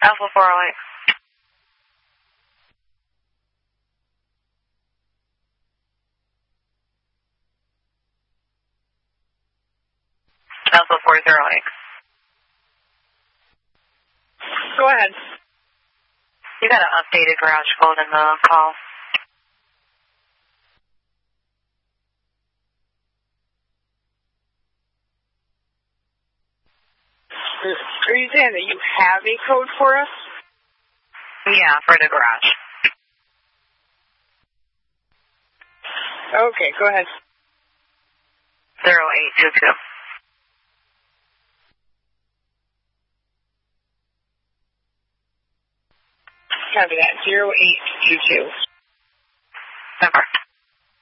Alpha 408. Alpha 408. Go ahead. You got an updated garage code in the call. Are you saying that you have a code for us? Yeah, for the garage. Okay, go ahead. 0822. Copy that. 0822. Number.